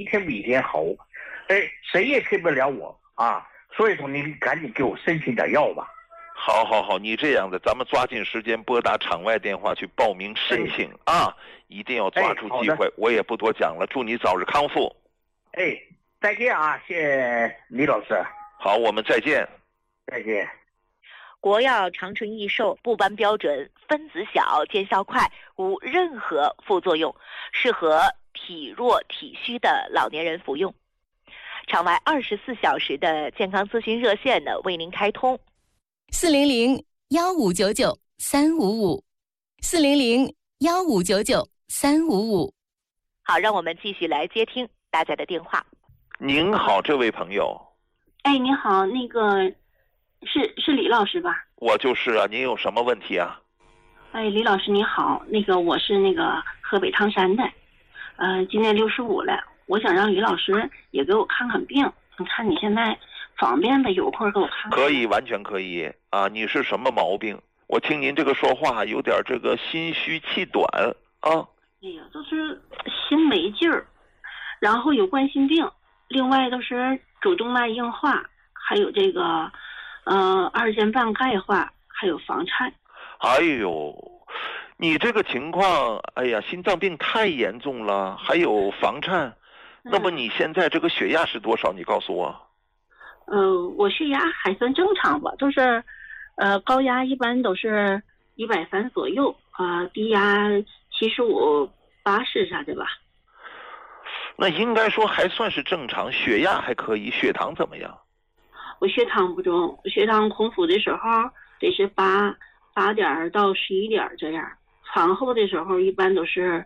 天比一天好，谁也骗不了我啊。所以说你赶紧给我申请点药吧。 好，你这样的，咱们抓紧时间拨打场外电话去报名申请啊！一定要抓住机会，我也不多讲了，祝你早日康复。 再见啊，谢谢李老师。 好，我们再见。 再见。 国药长春益寿不斑标准，分子小，见效快，无任何副作用，适合体弱体虚的老年人服用。场外24小时的健康咨询热线呢，为您开通 400-1599-355，400-1599-355。 好，让我们继续来接听大家的电话。 您好，这位朋友。 你好，那个是李老师吧？ 我就是啊，您有什么问题啊？ 李老师你好，那个我是那个河北唐山的，今年65了，我想让李老师也给我看看病，你看你现在方便的，有空给我看看。 可以，完全可以啊！你是什么毛病？我听您这个说话有点这个心虚气短啊。 就是心没劲儿，然后有冠心病，另外都是主动脉硬化，还有这个二尖瓣钙化，还有房颤。 哎呦，你这个情况，心脏病太严重了，还有房颤。那么你现在这个血压是多少？你告诉我。 我血压还算正常吧，都是高压一般都是130左右低压75、80啥的吧。 那应该说还算是正常，血压还可以，血糖怎么样？ 我血糖不中，血糖空腹的时候得是8点到11点这样，饭后的时候一般都是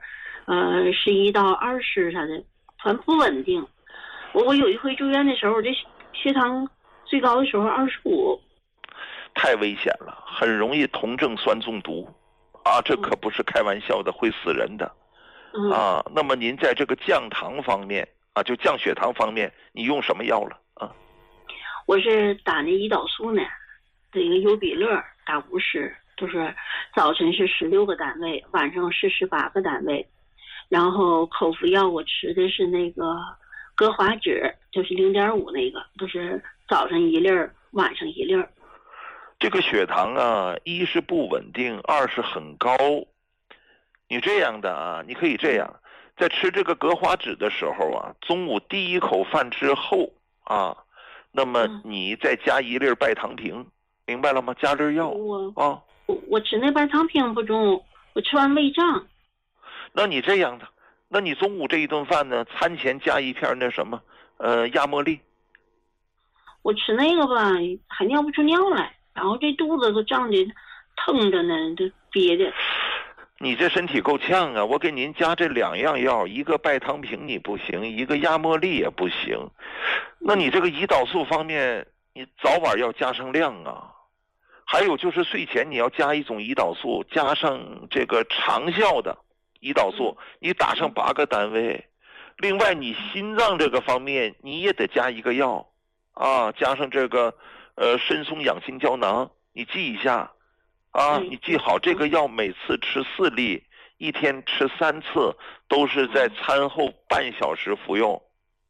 11到20啥的，反正不稳定。我有一回住院的时候，我这血糖最高的时候25。 太危险了，很容易酮症酸中毒啊，这可不是开玩笑的，会死人的。那么您在这个降糖方面啊，就降血糖方面，你用什么药了啊？ 我是打那胰岛素呢，这个优比乐打50，就是早晨是16个单位，晚上是18个单位，然后口服药我吃的是那个格华酯，就是0.5那个，都是早上1粒，晚上1粒。 这个血糖啊，一是不稳定，二是很高。你这样的啊，你可以这样，在吃这个格华酯的时候啊，中午第一口饭之后啊，那么你再加1粒拜糖平，明白了吗？加粒药我吃那拜糖平不中，我吃完胃胀。 那你这样的，那你中午这一顿饭呢，餐前加一片那什么亚茉莉。 我吃那个吧，还尿不出尿来，然后这肚子都胀的疼着呢，就憋的。 你这身体够呛啊！我给您加这2样药，一个拜糖平你不行，一个亚茉莉也不行。那你这个胰岛素方面，你早晚要加上量啊。还有就是睡前你要加一种胰岛素，加上这个长效的胰岛素，你打上8个单位。另外你心脏这个方面你也得加一个药啊，加上这个参松养心胶囊，你记一下。你记好，这个药每次吃4粒，一天吃3次，都是在餐后半小时服用。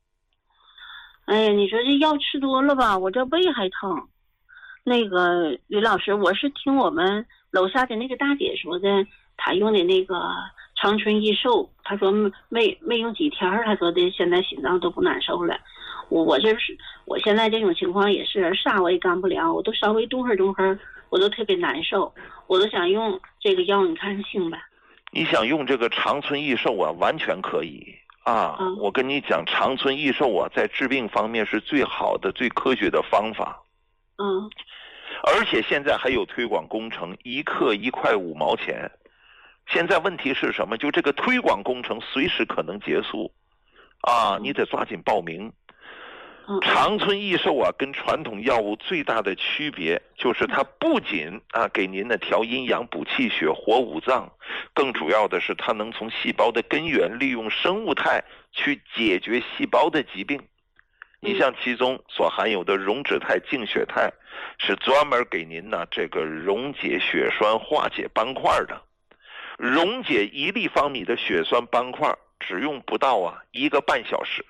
你说这药吃多了吧，我这胃还疼。那个吕老师，我是听我们楼下的那个大姐说的，她用的那个长春益寿，她说没用几天，她说的现在心脏都不难受了。我现在这种情况也是啥我也干不了，我都稍微动会我都特别难受，我都想用这个药，你看行吧？ 你想用这个长春益寿啊，完全可以啊！我跟你讲，长春益寿啊，在治病方面是最好的、最科学的方法。而且现在还有推广工程，1克1块5毛钱。现在问题是什么？就这个推广工程随时可能结束啊！你得抓紧报名。长春益寿啊，跟传统药物最大的区别就是它不仅给您的调阴阳、补气血、活五脏，更主要的是它能从细胞的根源利用生物态去解决细胞的疾病。你像其中所含有的溶脂肽、净血肽，是专门给您呢这个溶解血栓、化解斑块的。溶解1立方米的血栓斑块只用不到1个半小时。